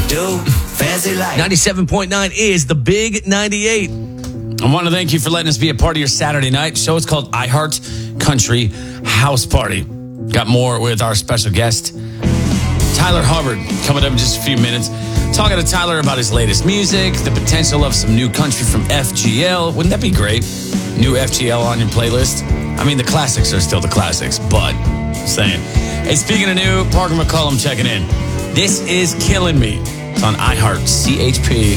do. Fancy life. 97.9 is the Big 98. I want to thank you for letting us be a part of your Saturday night show. It's called iHeart Country House Party. Got more with our special guest, Tyler Hubbard, coming up in just a few minutes. Talking to Tyler about his latest music, the potential of some new country from FGL. Wouldn't that be great? New FGL on your playlist. I mean, the classics are still the classics, but saying. Hey, speaking of new, Parker McCollum checking in. This is Killing Me. It's on iHeart CHP.